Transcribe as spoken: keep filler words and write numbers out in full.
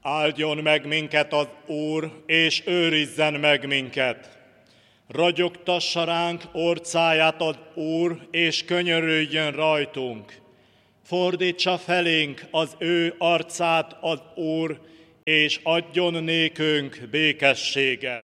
Áldjon meg minket az Úr, és őrizzen meg minket. Ragyogtassa ránk orcáját az Úr, és könyörüljön rajtunk. Fordítsa felénk az ő arcát az Úr, és adjon nékünk békességet.